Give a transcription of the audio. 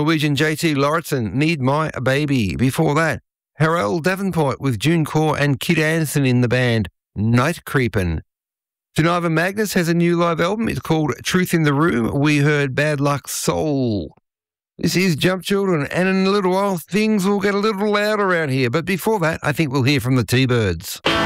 Norwegian JT Lauritsen, Need My Baby. Before that, Harold Davenport with June Core and Kid Anderson in the band, Night Creepin'. Janiva Magnus has a new live album. It's called Truth in the Room. We heard Bad Luck Soul. This is Jump Children, and in a little while, things will get a little louder out here. But before that, I think we'll hear from the T-Birds.